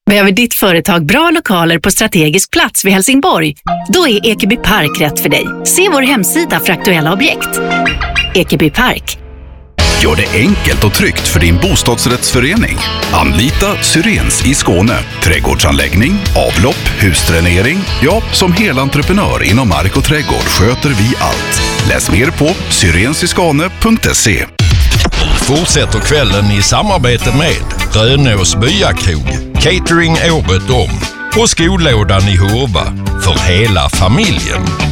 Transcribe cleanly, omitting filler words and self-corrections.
Behöver ditt företag bra lokaler på strategisk plats vid Helsingborg? Då är Ekeby Park rätt för dig. Se vår hemsida för aktuella objekt. Ekeby Park. Gör det enkelt och tryggt för din bostadsrättsförening. Anlita Syrens i Skåne. Trädgårdsanläggning, avlopp, husdränering. Ja, som helentreprenör inom mark och trädgård sköter vi allt. Läs mer på syrensiskane.se. Fortsätter kvällen i samarbete med Rönås Byakrog, catering året om och skolådan i Hurva för hela familjen.